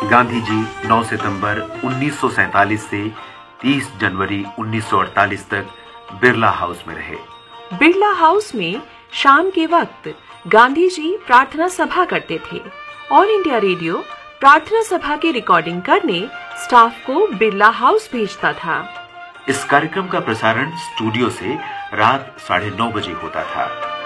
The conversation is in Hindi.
गांधी जी 9 सितंबर 1947 से 30 जनवरी 1948 तक बिरला हाउस में रहे। बिरला हाउस में शाम के वक्त गांधी जी प्रार्थना सभा करते थे। ऑल इंडिया रेडियो प्रार्थना सभा की रिकॉर्डिंग करने स्टाफ को बिरला हाउस भेजता था। इस कार्यक्रम का प्रसारण स्टूडियो से रात 9:30 बजे होता था।